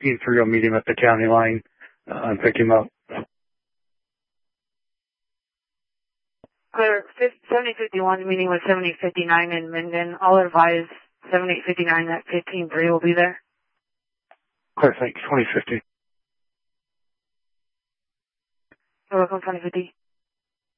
15-3 will meet him at the county line and pick him up. Clear. 7851 meeting with 7859 in Minden. I'll advise 7859 that 15-3 will be there. Clear, thanks. 2050. You're welcome, 2050.